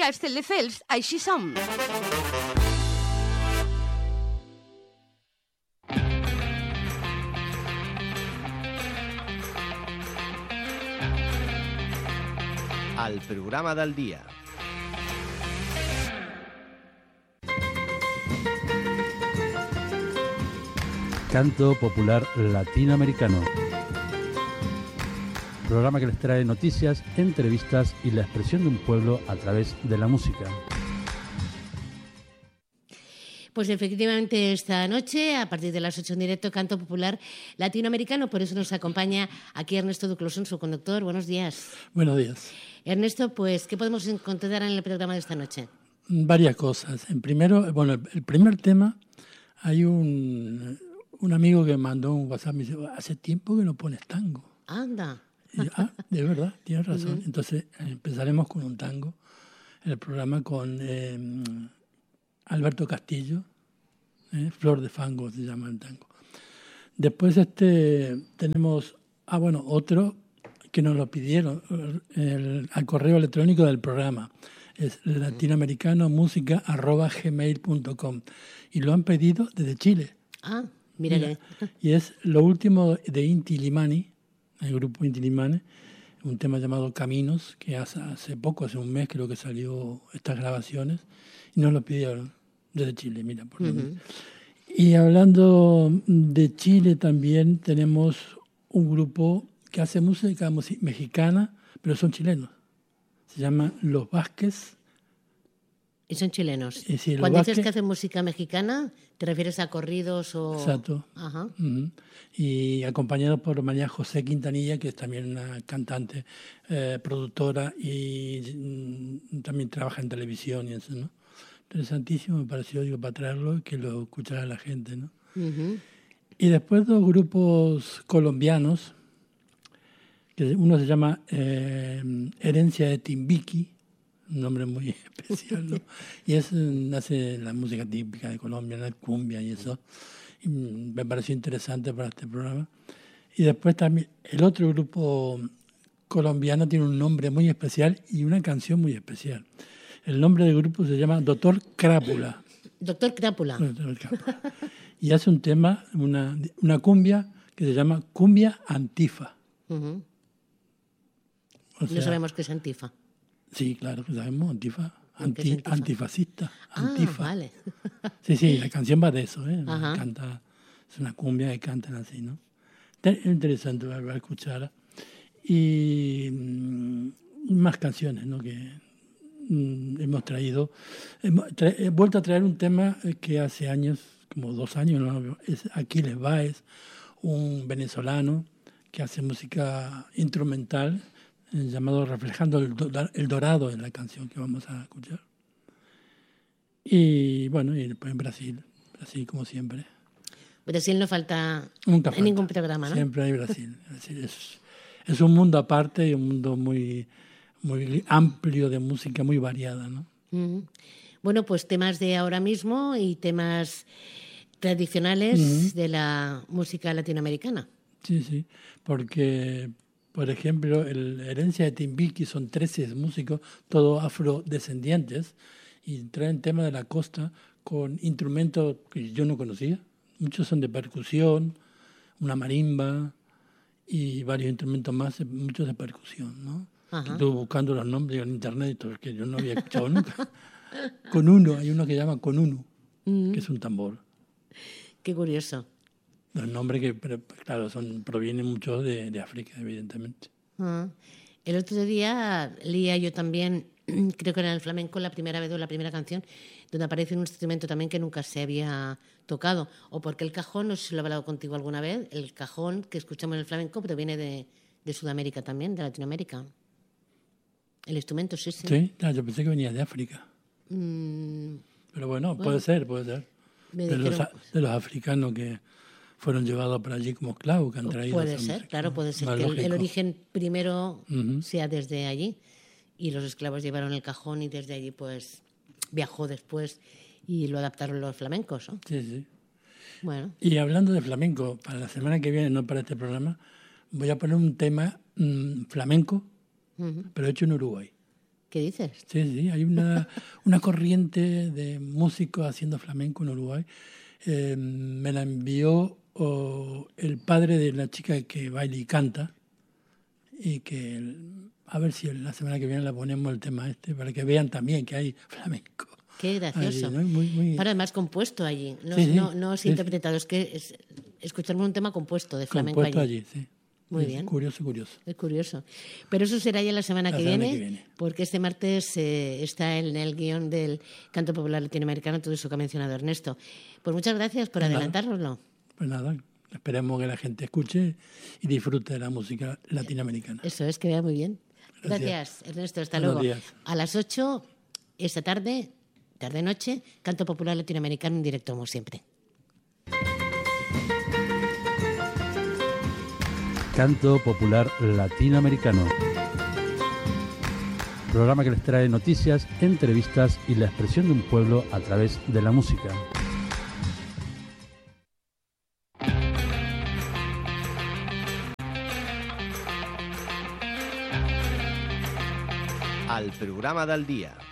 Castelldefels, així som. El programa del dia. Canto popular latinoamericano. Programa que les trae noticias, entrevistas y la expresión de un pueblo a través de la música. Pues efectivamente esta noche, a partir de las 8 en directo, Canto Popular Latinoamericano. Por eso nos acompaña aquí Ernesto Duclosón, su conductor. Buenos días. Buenos días. Ernesto, pues, ¿qué podemos encontrar en el programa de esta noche? Varias cosas. En primero, el primer tema, hay un amigo que mandó un WhatsApp y me dice, hace tiempo que no pones tango. Anda. Y yo, de verdad, tienes razón. Entonces empezaremos con un tango, el programa con Alberto Castillo, Flor de Fango se llama el tango. Después tenemos, otro que nos lo pidieron al correo electrónico del programa. Es latinoamericanomusica@gmail.com y lo han pedido desde Chile. Ah, mira. Y es lo último de Inti Limani, el grupo Inti Limani, un tema llamado Caminos, que hace poco, hace un mes creo que salió estas grabaciones, y nos lo pidieron desde Chile, mira. Y hablando de Chile también tenemos un grupo que hace música mexicana, pero son chilenos. Se llama Los Vázquez. Y son chilenos. Sí, Cuando dices que hacen música mexicana, ¿te refieres a corridos o...? Exacto. Ajá. Y acompañado por María José Quintanilla, que es también una cantante, productora y también trabaja en televisión y eso, ¿no? Interesantísimo, me pareció, para traerlo y que lo escuchara la gente, ¿no? Y después dos grupos colombianos, que uno se llama Herencia de Timbiqui, un nombre muy especial, ¿no? Y hace la música típica de Colombia, la cumbia y eso. Y me pareció interesante para este programa. Y después también el otro grupo colombiano tiene un nombre muy especial y una canción muy especial. El nombre del grupo se llama Doctor Crápula. Doctor Crápula. Y hace un tema, una cumbia que se llama Cumbia Antifa. No sabemos qué es Antifa. Sí, claro que sabemos, Antifa. Antifascista. Antifa. Vale. Sí, la canción va de eso, Canta, es una cumbia que cantan así, ¿no? Es interesante a escuchar. Y más canciones, ¿no? Que hemos traído. He vuelto a traer un tema que hace años, como 2 años, ¿no? Es Aquiles Báez, un venezolano que hace música instrumental, llamado Reflejando el Dorado en la canción que vamos a escuchar. Y bueno, y después en Brasil como siempre. Brasil no falta Nunca en ningún programa, ¿no? Siempre hay Brasil. Es un mundo aparte y un mundo muy, muy amplio de música, muy variada, ¿no? Bueno, pues temas de ahora mismo y temas tradicionales de la música latinoamericana. Sí, porque... Por ejemplo, Herencia de Timbiqui son 13 músicos, todos afrodescendientes, y traen temas de la costa con instrumentos que yo no conocía. Muchos son de percusión, una marimba y varios instrumentos más, muchos de percusión, ¿no? Estuve buscando los nombres en internet y todo, que yo no había escuchado nunca. Conuno, hay uno que llama conuno, que es un tambor. Qué curioso. Los nombres que, claro, provienen mucho de África, evidentemente. El otro día leía yo también, creo que era en el flamenco, la primera vez o la primera canción, donde aparece un instrumento también que nunca se había tocado. O porque el cajón, no sé si lo he hablado contigo alguna vez, el cajón que escuchamos en el flamenco, pero viene de Sudamérica también, de Latinoamérica. El instrumento, sí. Sí, yo pensé que venía de África. Pero bueno, puede ser. De los africanos que fueron llevados para allí como esclavos, que han traído. Puede ser, claro, puede ser que el origen primero sea desde allí y los esclavos llevaron el cajón y desde allí pues viajó después y lo adaptaron los flamencos, ¿no? Sí. Bueno. Y hablando de flamenco, para la semana que viene, no para este programa, voy a poner un tema flamenco, pero hecho en Uruguay. ¿Qué dices? Sí, hay una corriente de músicos haciendo flamenco en Uruguay. Me la envió el padre de la chica que baila y canta, y que a ver si la semana que viene la ponemos el tema para que vean también que hay flamenco. Qué gracioso. Allí, ¿no? Muy... Para además compuesto allí, no es interpretado, es que escuchamos un tema compuesto de flamenco compuesto allí. Sí. Muy bien. Curioso. Es curioso. Pero eso será ya la semana que viene, porque este martes está en el guión del Canto Popular Latinoamericano todo eso que ha mencionado Ernesto. Pues muchas gracias por adelantárnoslo. Pues nada, esperemos que la gente escuche y disfrute de la música latinoamericana. Eso es, que vea muy bien. Gracias Ernesto. Hasta Buenos luego. días. A las 8, esta tarde-noche, Canto Popular Latinoamericano en directo, como siempre. Canto Popular Latinoamericano. Programa que les trae noticias, entrevistas y la expresión de un pueblo a través de la música. El programa del dia.